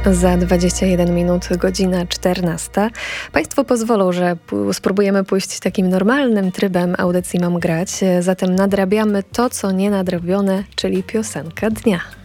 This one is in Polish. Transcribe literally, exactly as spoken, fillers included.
Za dwadzieścia jeden minut, godzina czternasta. Państwo pozwolą, że p- spróbujemy pójść takim normalnym trybem audycji Mam Grać. Zatem nadrabiamy to, co nie nadrobione, czyli piosenka dnia.